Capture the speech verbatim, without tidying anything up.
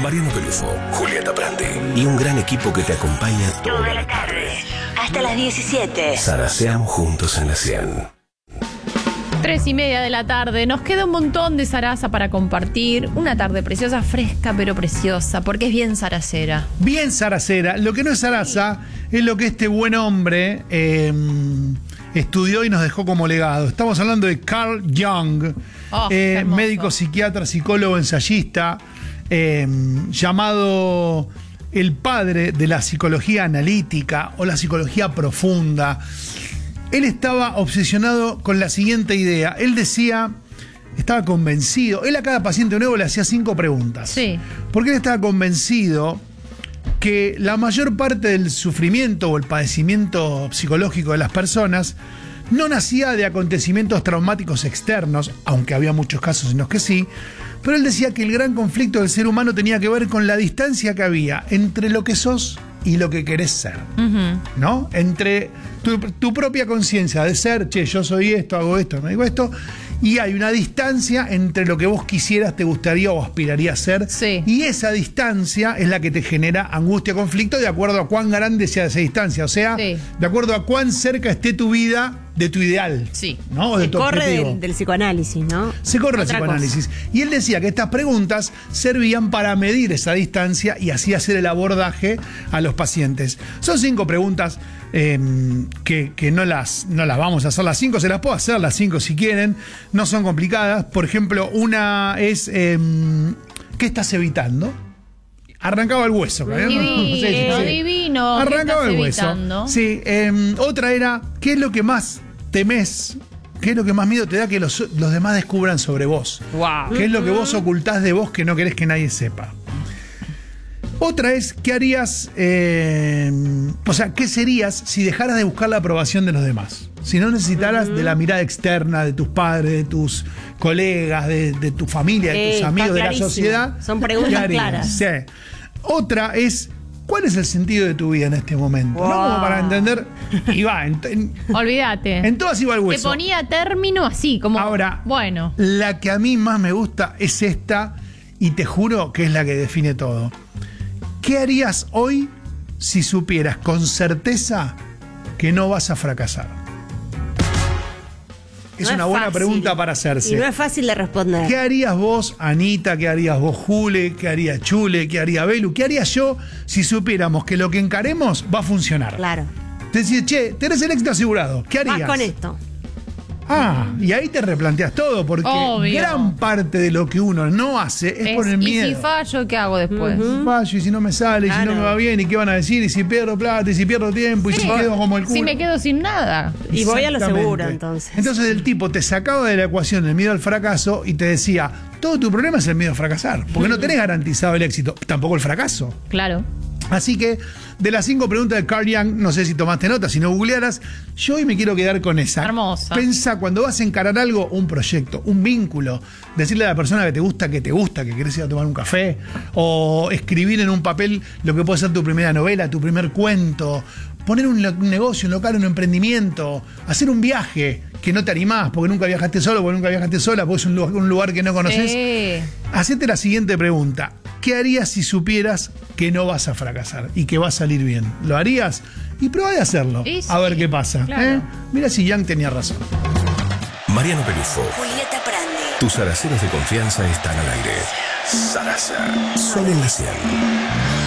Mariano Pelufo, Julieta Prandi y un gran equipo que te acompaña toda la tarde. Hasta las diecisiete. Zaraseamos juntos en la cien. Tres y media de la tarde. Nos queda un montón de zaraza para compartir. Una tarde preciosa, fresca pero preciosa, porque es bien zaracera. Bien zaracera. Lo que no es zaraza es lo que este buen hombre eh, estudió y nos dejó como legado. Estamos hablando de Carl Jung, Oh, eh, hermoso. médico, psiquiatra, psicólogo, ensayista, eh, llamado el padre de la psicología analítica o la psicología profunda. Él estaba obsesionado con la siguiente idea. Él decía, estaba convencido, él a cada paciente nuevo le hacía cinco preguntas. Sí. Porque él estaba convencido que la mayor parte del sufrimiento o el padecimiento psicológico de las personas no nacía de acontecimientos traumáticos externos, aunque había muchos casos en los que sí, pero él decía que el gran conflicto del ser humano tenía que ver con la distancia que había entre lo que sos y lo que querés ser, Uh-huh. ¿no? Entre tu, tu propia conciencia de ser, che, yo soy esto, hago esto, me digo esto, y hay una distancia entre lo que vos quisieras, te gustaría o aspiraría a ser, Sí. y esa distancia es la que te genera angustia, conflicto, de acuerdo a cuán grande sea esa distancia, o sea, Sí. de acuerdo a cuán cerca esté tu vida de tu ideal, Sí. ¿no? O de Se tu corre objetivo. del, del psicoanálisis, ¿no? Se corre el Otra psicoanálisis. Y él decía que estas preguntas servían para medir esa distancia y así hacer el abordaje a los pacientes. Son cinco preguntas eh, que, que no, las, no las vamos a hacer las cinco, se las puedo hacer las cinco si quieren, no son complicadas. Por ejemplo, una es, eh, ¿qué estás evitando? Arrancaba el hueso. ¿eh? Divino, Sí, sí, sí. divino. ¿Qué Arrancaba estás el hueso. evitando? Sí, eh, otra era, ¿qué es lo que más temés? ¿Qué es lo que más miedo te da que los, los demás descubran sobre vos? Wow. ¿Qué es lo que vos ocultás de vos que no querés que nadie sepa? Otra es, ¿qué harías? Eh, o sea, ¿qué serías si dejaras de buscar la aprobación de los demás? Si no necesitaras de la mirada externa de tus padres, de tus colegas, de, de tu familia, de Eh, tus está amigos, de la clarísimo. sociedad. Son preguntas ¿Qué harías? claras. Sí. Otra es, ¿cuál es el sentido de tu vida en este momento? Wow. ¿No? Como para entender. Y va, en, en- Olvídate. en todas iba el Te hueso. ponía término así, como. Ahora, Bueno. la que a mí más me gusta es esta, y te juro que es la que define todo. ¿Qué harías hoy si supieras con certeza que no vas a fracasar? Es No una buena fácil. pregunta para hacerse. Y no es fácil de responder. ¿Qué harías vos, Anita? ¿Qué harías vos, Jule? ¿Qué haría Chule? ¿Qué haría Belu? ¿Qué haría yo si supiéramos que lo que encaremos va a funcionar? Claro. Te decís, che, tenés el éxito asegurado. ¿Qué harías? Vas con esto. Ah, y ahí te replanteas todo, porque Obvio. gran parte de lo que uno no hace es, Es, por el y miedo. si fallo, ¿qué hago después? Fallo, y si no me sale, y si Claro. no me va bien, y qué van a decir, y si pierdo plata, y si pierdo tiempo, y si quedo como el culo. Si me quedo sin nada. Y voy a lo Exactamente. seguro, entonces. Entonces el tipo te sacaba de la ecuación el miedo al fracaso y te decía, todo tu problema es el miedo a fracasar, porque no tenés garantizado el éxito, tampoco el fracaso. Claro. Así que, de las cinco preguntas de Carl Jung, no sé si tomaste nota, si no googlearas, yo hoy me quiero quedar con esa. Hermosa. Pensá, cuando vas a encarar algo, un proyecto, un vínculo, decirle a la persona que te gusta, que te gusta, que querés ir a tomar un café, o escribir en un papel lo que puede ser tu primera novela, tu primer cuento, poner un, lo- un negocio, un local, un emprendimiento, hacer un viaje que no te animás, porque nunca viajaste solo, porque nunca viajaste sola, porque es un lugar, un lugar que no conoces. Sí. Hacete la siguiente pregunta. ¿Qué harías si supieras que no vas a fracasar y que va a salir bien? ¿Lo harías? Y probá de hacerlo. Y sí, a ver qué pasa. claro. ¿eh? Mira si Young tenía razón. Mariano Pelufo, Julieta Prandi. tus zaraceros de confianza están al aire. Zaraza, solo en la cien.